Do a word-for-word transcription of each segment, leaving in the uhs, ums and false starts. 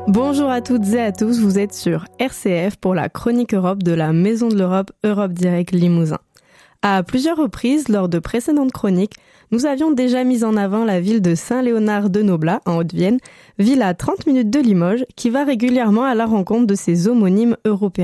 Bonjour à toutes et à tous, vous êtes sur R C F pour la Chronique Europe de la Maison de l'Europe Europe Direct Limousin. À plusieurs reprises, lors de précédentes chroniques, nous avions déjà mis en avant la ville de Saint-Léonard-de-Noblat, en Haute-Vienne, ville à trente minutes de Limoges, qui va régulièrement à la rencontre de ses homonymes européens.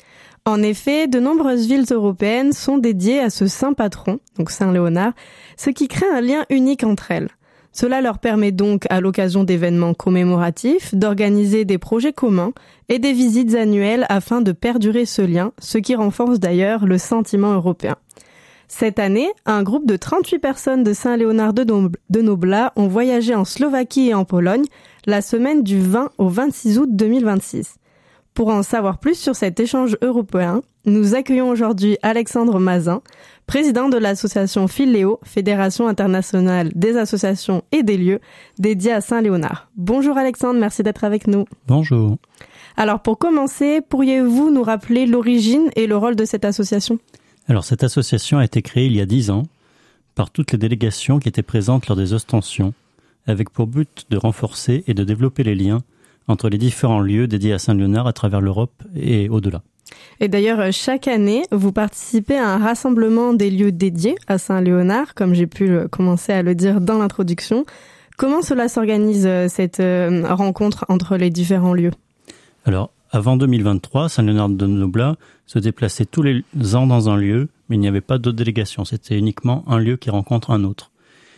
En effet, de nombreuses villes européennes sont dédiées à ce saint patron, donc Saint-Léonard, ce qui crée un lien unique entre elles. Cela leur permet donc, à l'occasion d'événements commémoratifs, d'organiser des projets communs et des visites annuelles afin de perdurer ce lien, ce qui renforce d'ailleurs le sentiment européen. Cette année, un groupe de trente-huit personnes de Saint-Léonard-de-Noblat ont voyagé en Slovaquie et en Pologne la semaine du vingt au vingt-six août deux mille vingt-six. Pour en savoir plus sur cet échange européen, nous accueillons aujourd'hui Alexandre Mazin, président de l'association Philéo, Fédération internationale des associations et des lieux dédiés à Saint-Léonard. Bonjour Alexandre, merci d'être avec nous. Bonjour. Alors pour commencer, pourriez-vous nous rappeler l'origine et le rôle de cette association ? Alors cette association a été créée il y a dix ans par toutes les délégations qui étaient présentes lors des ostensions, avec pour but de renforcer et de développer les liens entre les différents lieux dédiés à Saint-Léonard à travers l'Europe et au-delà. Et d'ailleurs, chaque année, vous participez à un rassemblement des lieux dédiés à Saint-Léonard, comme j'ai pu commencer à le dire dans l'introduction. Comment cela s'organise, cette rencontre entre les différents lieux ? Alors, avant deux mille vingt-trois, Saint-Léonard-de-Noblat se déplaçait tous les ans dans un lieu, mais il n'y avait pas d'autres délégations. C'était uniquement un lieu qui rencontre un autre.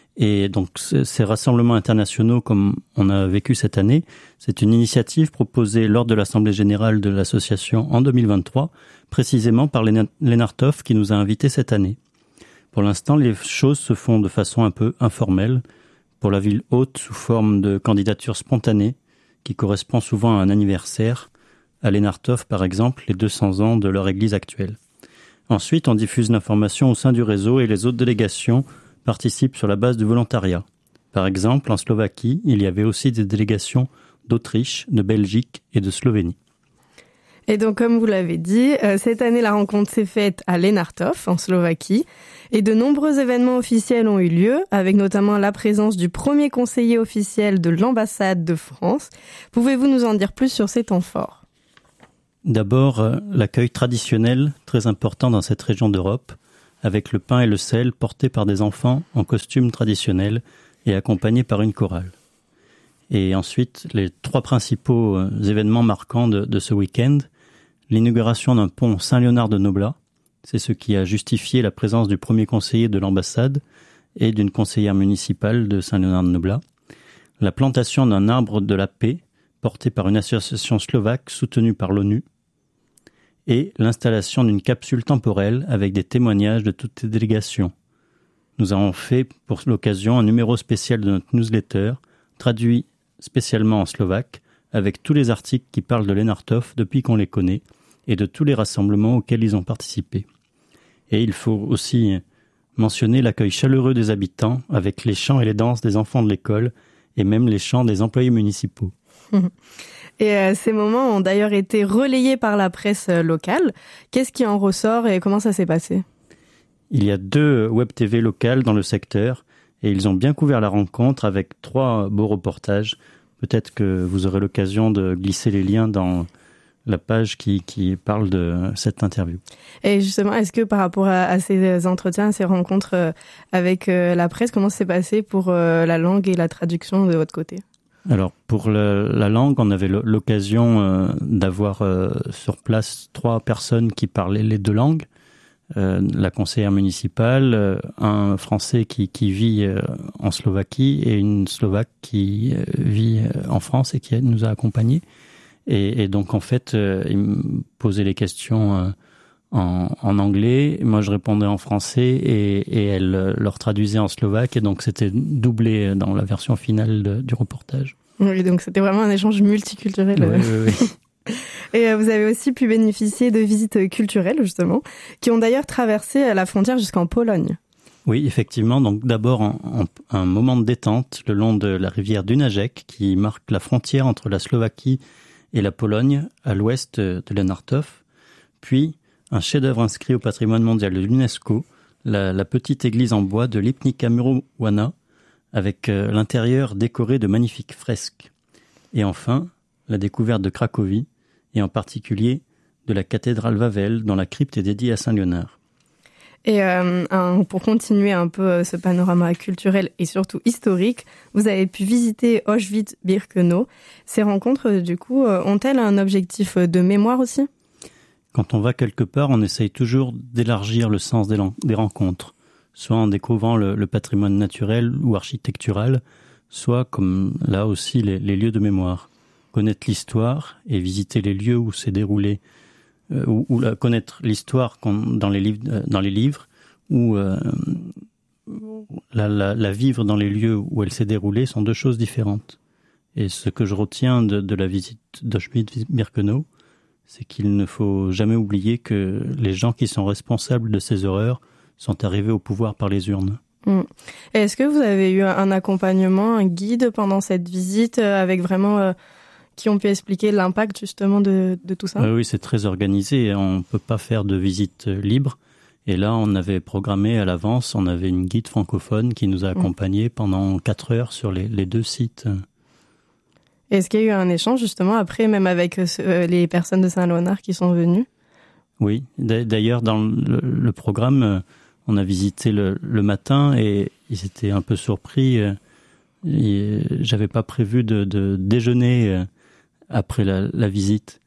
Et donc, ces rassemblements internationaux, comme on a vécu cette année, c'est une initiative proposée lors de l'Assemblée générale de l'association en deux mille vingt-trois, précisément par Lennart Toft qui nous a invités cette année. Pour l'instant, les choses se font de façon un peu informelle, pour la ville haute sous forme de candidature spontanée, qui correspond souvent à un anniversaire, à Lennart Toft par exemple, les deux cents ans de leur église actuelle. Ensuite, on diffuse l'information au sein du réseau et les autres délégations participent sur la base du volontariat. Par exemple, en Slovaquie, il y avait aussi des délégations d'Autriche, de Belgique et de Slovénie. Et donc, comme vous l'avez dit, euh, cette année, la rencontre s'est faite à Lennart Toft, en Slovaquie, et de nombreux événements officiels ont eu lieu, avec notamment la présence du premier conseiller officiel de l'ambassade de France. Pouvez-vous nous en dire plus sur ces temps forts ? D'abord, euh, l'accueil traditionnel, très important dans cette région d'Europe, avec le pain et le sel portés par des enfants en costume traditionnel et accompagnés par une chorale. Et ensuite, les trois principaux euh, événements marquants de, de ce week-end, l'inauguration d'un pont Saint-Léonard-de-Noblat, c'est ce qui a justifié la présence du premier conseiller de l'ambassade et d'une conseillère municipale de Saint-Léonard-de-Noblat, la plantation d'un arbre de la paix porté par une association slovaque soutenue par l'ONU, et l'installation d'une capsule temporelle avec des témoignages de toutes les délégations. Nous avons fait pour l'occasion un numéro spécial de notre newsletter, traduit spécialement en slovaque, avec tous les articles qui parlent de Lennart Toft depuis qu'on les connaît, et de tous les rassemblements auxquels ils ont participé. Et il faut aussi mentionner l'accueil chaleureux des habitants, avec les chants et les danses des enfants de l'école, et même les chants des employés municipaux. Et euh, ces moments ont d'ailleurs été relayés par la presse euh, locale. Qu'est-ce qui en ressort et comment ça s'est passé ? Il y a deux web T V locales dans le secteur et ils ont bien couvert la rencontre avec trois beaux reportages. Peut-être que vous aurez l'occasion de glisser les liens dans la page qui, qui parle de cette interview. Et justement, est-ce que par rapport à, à ces entretiens, à ces rencontres euh, avec euh, la presse, comment ça s'est passé pour euh, la langue et la traduction de votre côté ? Alors, pour le, la langue, on avait l'occasion euh, d'avoir euh, sur place trois personnes qui parlaient les deux langues. Euh, la conseillère municipale, euh, un Français qui, qui vit euh, en Slovaquie et une Slovaque qui euh, vit euh, en France et qui nous a accompagnés. Et, et donc, en fait, euh, ils me posaient les questions euh, en, en anglais. Moi, je répondais en français et, et elle euh, leur traduisait en slovaque. Et donc, c'était doublé dans la version finale de, du reportage. Oui, donc c'était vraiment un échange multiculturel. Oui, oui, oui. Et vous avez aussi pu bénéficier de visites culturelles, justement, qui ont d'ailleurs traversé la frontière jusqu'en Pologne. Oui, effectivement. Donc d'abord, en, en, un moment de détente le long de la rivière Dunajec, qui marque la frontière entre la Slovaquie et la Pologne, à l'ouest de Lennart Toft. Puis, un chef-d'œuvre inscrit au patrimoine mondial de l'UNESCO, la, la petite église en bois de Lipnica Murowana, avec euh, l'intérieur décoré de magnifiques fresques. Et enfin, la découverte de Cracovie, et en particulier de la cathédrale Wawel, dont la crypte est dédiée à Saint Léonard. Et euh, un, pour continuer un peu ce panorama culturel et surtout historique, vous avez pu visiter Auschwitz-Birkenau. Ces rencontres, du coup, ont-elles un objectif de mémoire aussi ? Quand on va quelque part, on essaye toujours d'élargir le sens des, des rencontres, soit en découvrant le, le patrimoine naturel ou architectural, soit, comme là aussi, les, les lieux de mémoire. Connaître l'histoire et visiter les lieux où s'est déroulé Euh, ou, ou la, connaître l'histoire dans les livres, euh, dans les livres ou euh, la, la, la vivre dans les lieux où elle s'est déroulée sont deux choses différentes. Et ce que je retiens de, de la visite d'Auschwitz-Birkenau, c'est qu'il ne faut jamais oublier que les gens qui sont responsables de ces horreurs sont arrivés au pouvoir par les urnes. Mmh. Est-ce que vous avez eu un accompagnement, un guide pendant cette visite avec vraiment... Euh qui ont pu expliquer l'impact justement de, de tout ça ? euh, Oui, c'est très organisé. On ne peut pas faire de visite libre. Et là, on avait programmé à l'avance, on avait une guide francophone qui nous a accompagnés mmh. pendant quatre heures sur les, les deux sites. Est-ce qu'il y a eu un échange justement après, même avec euh, les personnes de Saint-Léonard qui sont venues ? Oui, d'ailleurs, dans le, le programme, on a visité le, le matin et ils étaient un peu surpris. Et j'avais pas prévu de, de déjeuner après la, la visite.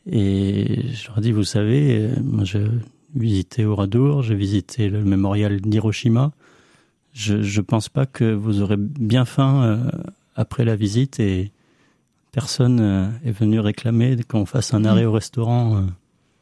Et je leur ai dit, vous savez, moi j'ai visité Oradour, j'ai visité le mémorial d'Hiroshima. Je je pense pas que vous aurez bien faim euh, après la visite et personne euh, est venu réclamer qu'on fasse un arrêt mmh. au restaurant. Euh.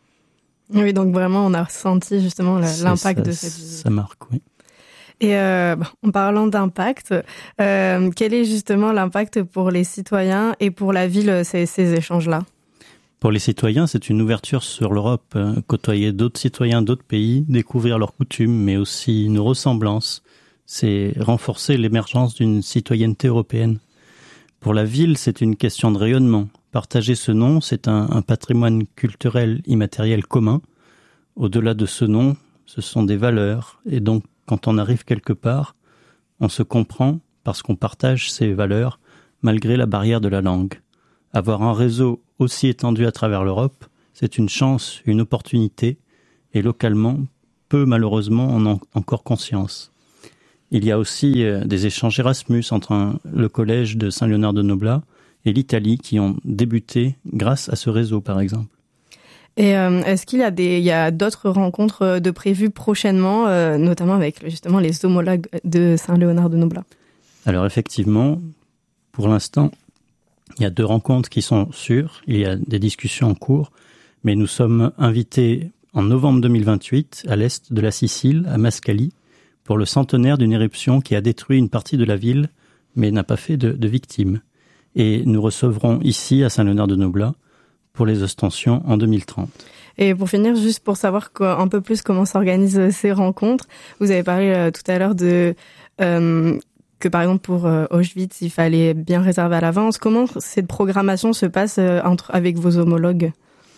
Oui, donc vraiment on a ressenti justement la, l'impact ça, de cette visite. Ça marque, oui. Et euh, en parlant d'impact, euh, quel est justement l'impact pour les citoyens et pour la ville, ces, ces échanges-là ? Pour les citoyens, c'est une ouverture sur l'Europe, hein, côtoyer d'autres citoyens d'autres pays, découvrir leurs coutumes, mais aussi nos ressemblances. C'est renforcer l'émergence d'une citoyenneté européenne. Pour la ville, c'est une question de rayonnement. Partager ce nom, c'est un, un patrimoine culturel immatériel commun. Au-delà de ce nom, ce sont des valeurs, et donc quand on arrive quelque part, on se comprend parce qu'on partage ces valeurs malgré la barrière de la langue. Avoir un réseau aussi étendu à travers l'Europe, c'est une chance, une opportunité, et localement, peu malheureusement en ont encore conscience. Il y a aussi euh, des échanges Erasmus entre un, le collège de Saint-Léonard de Noblat et l'Italie qui ont débuté grâce à ce réseau, par exemple. Et euh, est-ce qu'il y a des, il y a d'autres rencontres de prévues prochainement, euh, notamment avec justement les homologues de Saint-Léonard de Noblat ? Alors effectivement, pour l'instant, il y a deux rencontres qui sont sûres, il y a des discussions en cours, mais nous sommes invités en novembre deux mille vingt-huit à l'est de la Sicile, à Mascali, pour le centenaire d'une éruption qui a détruit une partie de la ville, mais n'a pas fait de, de victimes. Et nous recevrons ici, à Saint-Léonard de Noblat, pour les ostensions en deux mille trente. Et pour finir, juste pour savoir un peu plus comment s'organisent ces rencontres, vous avez parlé euh, tout à l'heure de euh, que par exemple pour euh, Auschwitz, il fallait bien réserver à l'avance. Comment cette programmation se passe euh, entre avec vos homologues ?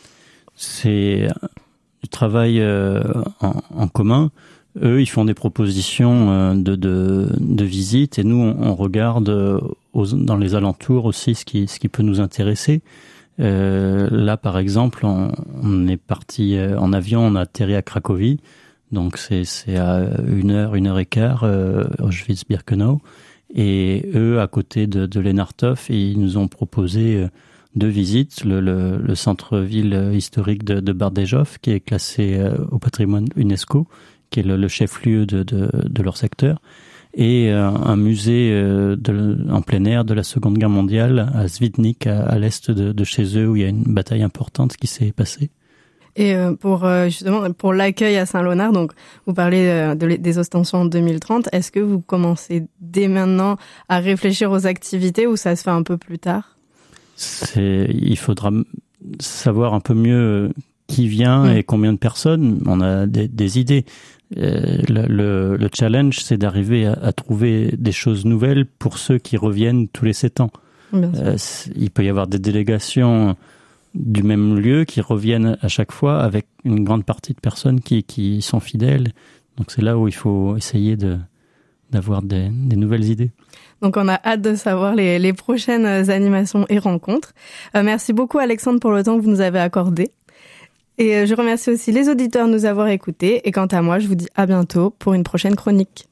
C'est du travail euh, en, en commun. Eux, ils font des propositions euh, de, de, de visite et nous, on, on regarde euh, aux, dans les alentours aussi ce qui, ce qui peut nous intéresser. Euh, là, par exemple, on, on est parti euh, en avion, on a atterri à Cracovie, donc c'est, c'est à une heure, une heure et quart, euh, Auschwitz-Birkenau. Et eux, à côté de, de Lenartov, ils nous ont proposé euh, deux visites, le, le, le centre-ville historique de, de Bardejov, qui est classé euh, au patrimoine UNESCO, qui est le, le chef-lieu de, de, de leur secteur, et euh, un musée euh, de, en plein air de la Seconde Guerre mondiale à Svidnik, à, à l'est de, de chez eux, où il y a une bataille importante qui s'est passée. Et euh, pour euh, justement pour l'accueil à Saint-Léonard, donc vous parlez euh, de, des ostensions en deux mille trente, est-ce que vous commencez dès maintenant à réfléchir aux activités ou ça se fait un peu plus tard ? C'est, il faudra savoir un peu mieux qui vient mmh. et combien de personnes. On a des, des idées. Euh, le, le, le challenge, c'est d'arriver à, à trouver des choses nouvelles pour ceux qui reviennent tous les sept ans. Euh, il peut y avoir des délégations du même lieu qui reviennent à chaque fois avec une grande partie de personnes qui, qui sont fidèles. Donc c'est là où il faut essayer de, d'avoir des, des nouvelles idées. Donc on a hâte de savoir les, les prochaines animations et rencontres. Euh, merci beaucoup Alexandre pour le temps que vous nous avez accordé. Et je remercie aussi les auditeurs de nous avoir écoutés. Et quant à moi, je vous dis à bientôt pour une prochaine chronique.